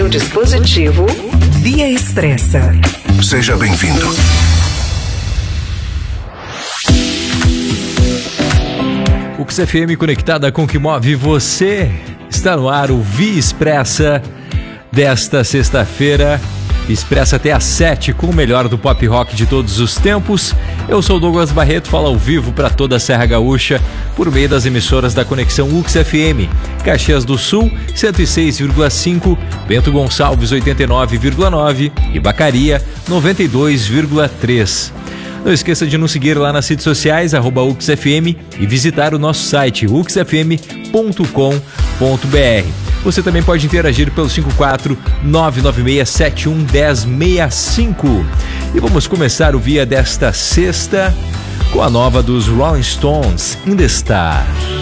seu dispositivo Via Expressa. Seja bem-vindo. UX FM conectada com o que move você. Está no ar o Via Expressa desta sexta-feira. Expressa até às 7 com o melhor do pop rock de todos os tempos. Eu sou Douglas Barreto, falo ao vivo para toda a Serra Gaúcha por meio das emissoras da Conexão UX FM. Caxias do Sul, 106,5, Bento Gonçalves, 89,9 e Bacaria, 92,3. Não esqueça de nos seguir lá nas redes sociais, @UXFM, e visitar o nosso site, uxfm.com.br. Você também pode interagir pelo 54996711065. E vamos começar o Via desta sexta com a nova dos Rolling Stones, In The Star.